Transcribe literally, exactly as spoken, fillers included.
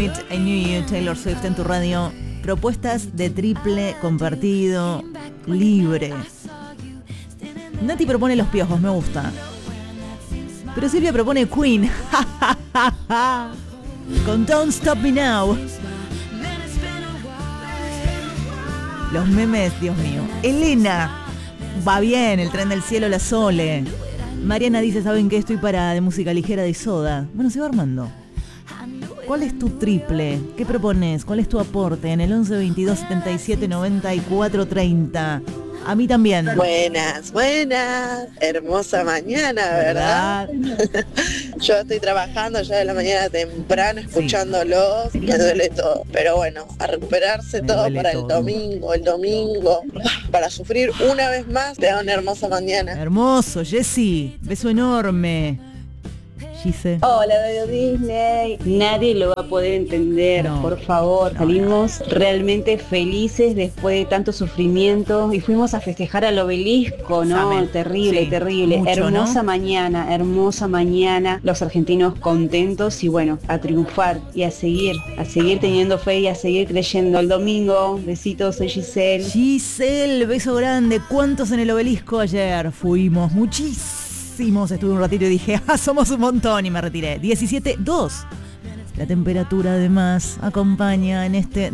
It, I Knew You, Taylor Swift en tu radio. Propuestas de triple compartido, libre. Nati propone Los Piojos, me gusta. Pero Silvia propone Queen. Con Don't Stop Me Now. Los memes, Dios mío. Elena. Va bien, El Tren del Cielo, La Sole. Mariana dice, ¿saben qué? Estoy para de música ligera de Soda. Bueno, se va armando. ¿Cuál es tu triple? ¿Qué propones? ¿Cuál es tu aporte? En el once veintidós setenta y siete noventa y cuatro treinta. A mí también. Buenas, buenas. Hermosa mañana, ¿verdad? ¿verdad? Yo estoy trabajando ya de la mañana temprano, escuchándolos, sí. Me duele todo. Pero bueno, a recuperarse me todo para todo. El domingo, el domingo. Para sufrir una vez más, te da una hermosa mañana. Hermoso, Jessy. Beso enorme. Gise. Hola, Radio Disney. Nadie lo va a poder entender, no. Por favor. No, Salimos no. realmente felices después de tanto sufrimiento y fuimos a festejar al obelisco, ¿no? Saben. Terrible, sí. terrible. Mucho, hermosa ¿no? mañana, hermosa mañana. Los argentinos contentos y bueno, a triunfar y a seguir, a seguir teniendo fe y a seguir creyendo. El domingo, besitos, soy Giselle. Giselle, beso grande. ¿Cuántos en el obelisco ayer? Fuimos muchísimos. Estuve un ratito y dije, ah, somos un montón y me retiré. diecisiete dos. La temperatura además acompaña en este